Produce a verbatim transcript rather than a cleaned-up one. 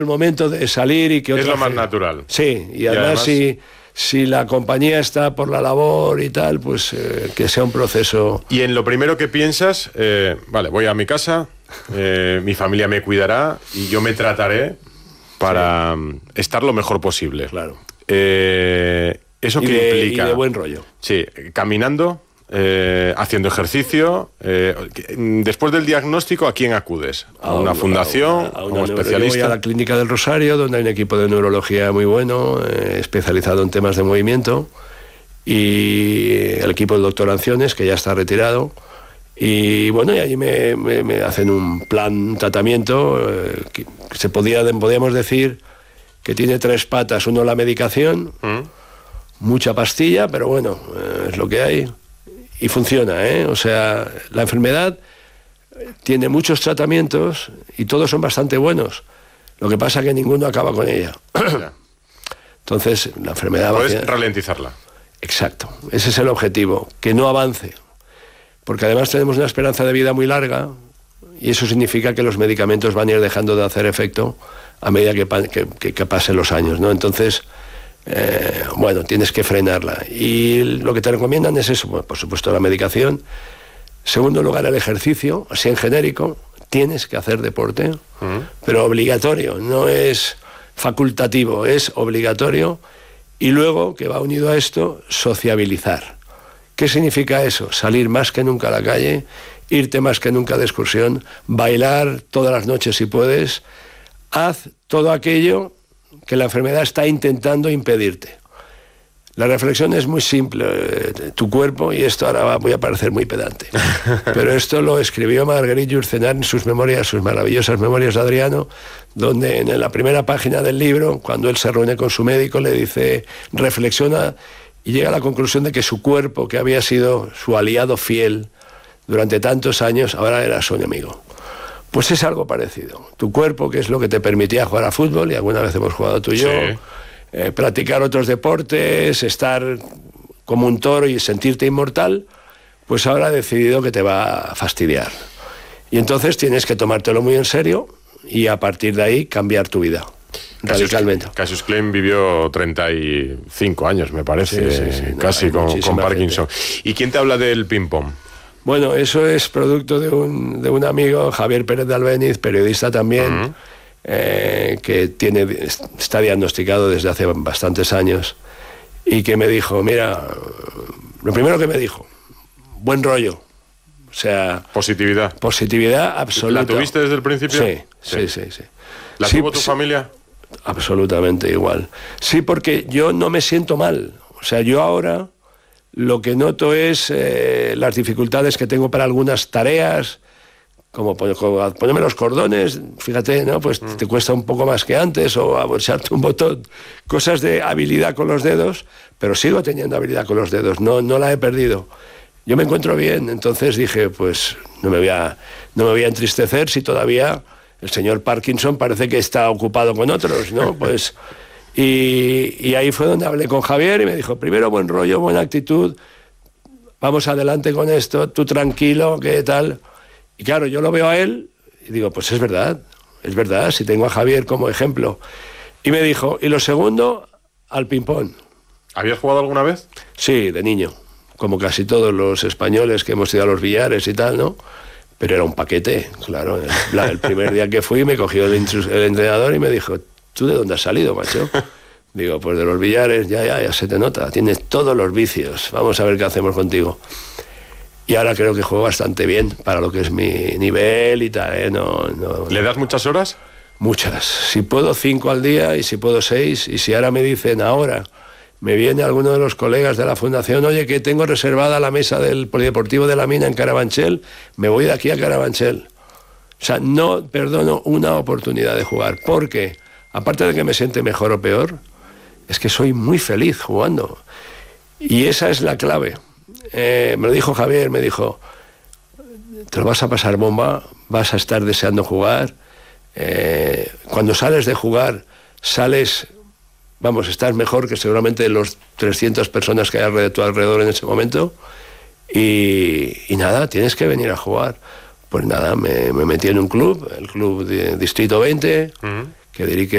el momento de salir y que otra es lo más gente... natural. Sí, y además, y además... si, si la compañía está por la labor y tal, pues eh, que sea un proceso... Y en lo primero que piensas, eh, vale, voy a mi casa, eh, mi familia me cuidará y yo me trataré para sí. estar lo mejor posible. Claro. Eh, ¿Eso y qué de, implica? Y de buen rollo. Sí, caminando... Eh, haciendo ejercicio. Eh, después del diagnóstico, ¿a quién acudes? ¿A, a una fundación? ¿A, a, una, a un especialista? Yo voy a la Clínica del Rosario, donde hay un equipo de neurología muy bueno, eh, especializado en temas de movimiento, y el equipo del doctor Anciones, que ya está retirado. Y bueno, y allí me, me, me hacen un plan, un tratamiento, eh, que se podía, podíamos decir que tiene tres patas. Uno, la medicación, ¿Mm? mucha pastilla, pero bueno, eh, es lo que hay. Y funciona, ¿eh? O sea, la enfermedad tiene muchos tratamientos y todos son bastante buenos. Lo que pasa es que ninguno acaba con ella. Entonces, la enfermedad... Puedes va a... ralentizarla. Exacto. Ese es el objetivo, que no avance. Porque además tenemos una esperanza de vida muy larga y eso significa que los medicamentos van a ir dejando de hacer efecto a medida que, que, que, que pasen los años, ¿no? Entonces... Eh, bueno, tienes que frenarla y lo que te recomiendan es eso, bueno, por supuesto la medicación, segundo lugar el ejercicio, así en genérico, tienes que hacer deporte, uh-huh. pero obligatorio, no es facultativo, es obligatorio, y luego, que va unido a esto, sociabilizar. ¿Qué significa eso? Salir más que nunca a la calle, irte más que nunca de excursión, bailar todas las noches si puedes, haz todo aquello que la enfermedad está intentando impedirte. La reflexión es muy simple. Tu cuerpo, y esto ahora voy a parecer muy pedante, pero esto lo escribió Marguerite Yourcenar en sus memorias, sus maravillosas memorias de Adriano, donde en la primera página del libro, cuando él se reúne con su médico, le dice, reflexiona, y llega a la conclusión de que su cuerpo, que había sido su aliado fiel durante tantos años, ahora era su enemigo. Pues es algo parecido. Tu cuerpo, que es lo que te permitía jugar a fútbol, y alguna vez hemos jugado tú y yo, sí. eh, practicar otros deportes, estar como un toro y sentirte inmortal, pues ahora ha decidido que te va a fastidiar. Y entonces tienes que tomártelo muy en serio y a partir de ahí cambiar tu vida. Radicalmente. Cassius Clay vivió treinta y cinco años, me parece, sí, sí, sí. casi no, con, con Parkinson. Gente. ¿Y quién te habla del ping-pong? Bueno, eso es producto de un, de un amigo, Javier Pérez de Albéniz, periodista también, uh-huh. eh, que tiene, está diagnosticado desde hace bastantes años, y que me dijo, mira, lo primero que me dijo, buen rollo. O sea... Positividad. Positividad absoluta. ¿La tuviste desde el principio? Sí, sí, sí. sí, sí. ¿La sí, tuvo tu sí, familia? Absolutamente igual. Sí, porque yo no me siento mal. O sea, yo ahora... Lo que noto es eh, las dificultades que tengo para algunas tareas, como, como ponerme los cordones, fíjate, ¿no? Pues mm. te cuesta un poco más que antes, o abolsarte un botón, cosas de habilidad con los dedos, pero sigo teniendo habilidad con los dedos, no, no la he perdido. Yo me encuentro bien, entonces dije, pues no me voy a, no me voy a entristecer si todavía el señor Parkinson parece que está ocupado con otros, ¿no? Pues... Y, y ahí fue donde hablé con Javier y me dijo, primero buen rollo, buena actitud, vamos adelante con esto, tú tranquilo, ¿qué tal? Y claro, yo lo veo a él y digo, pues es verdad, es verdad, si tengo a Javier como ejemplo. Y me dijo, y lo segundo, al ping-pong. ¿Habías jugado alguna vez? Sí, de niño, como casi todos los españoles que hemos ido a los billares y tal, ¿no? Pero era un paquete, claro. El, el primer día que fui me cogió el, el entrenador y me dijo, ¿tú de dónde has salido, macho? Digo, pues de los billares, ya, ya, ya se te nota, tienes todos los vicios, vamos a ver qué hacemos contigo. Y ahora creo que juego bastante bien para lo que es mi nivel y tal, ¿eh? No, no, ¿Le das muchas horas? Muchas. Si puedo cinco al día y si puedo seis, y si ahora me dicen ahora, me viene alguno de los colegas de la fundación, oye, que tengo reservada la mesa del Polideportivo de la Mina en Carabanchel, me voy de aquí a Carabanchel. O sea, no perdono una oportunidad de jugar, porque... aparte de que me siente mejor o peor, es que soy muy feliz jugando. Y esa es la clave. Eh, me lo dijo Javier, me dijo, te lo vas a pasar bomba, vas a estar deseando jugar. Eh, cuando sales de jugar, sales, vamos, estás mejor que seguramente los trescientas personas que hay a tu alrededor en ese momento. Y, y nada, tienes que venir a jugar. Pues nada, me, me metí en un club, el club de Distrito veinte, uh-huh. que dirige